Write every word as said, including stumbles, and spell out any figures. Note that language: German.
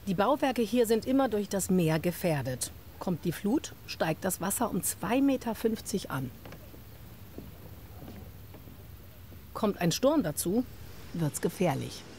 Die Bauwerke hier sind immer durch das Meer gefährdet. Kommt die Flut, steigt das Wasser um zwei Meter fünfzig an. Kommt ein Sturm dazu, wird's gefährlich.